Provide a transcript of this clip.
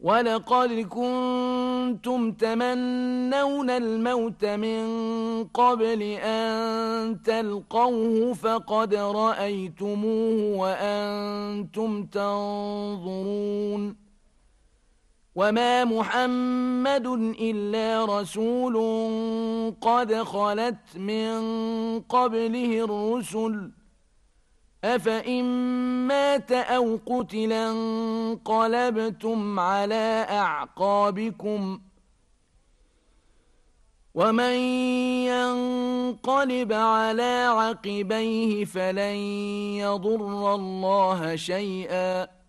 وَلَقَدْ كُنتُمْ تَمَنَّوْنَ الْمَوْتَ مِنْ قَبْلِ أَنْ تَلْقَوْهُ فَقَدْ رَأَيْتُمُوهُ وَأَنْتُمْ تَنْظُرُونَ وَمَا مُحَمَّدٌ إِلَّا رَسُولٌ قَدْ خَلَتْ مِنْ قَبْلِهِ الرُّسُلُ أَفَإِن مَّاتَ أَوْ قُتِلَ انقَلَبْتُمْ عَلَىٰ أَعْقَابِكُمْ وَمَن يَنقَلِبْ عَلَىٰ عَقِبَيْهِ فَلَن يَضُرَّ اللَّهَ شَيْئًا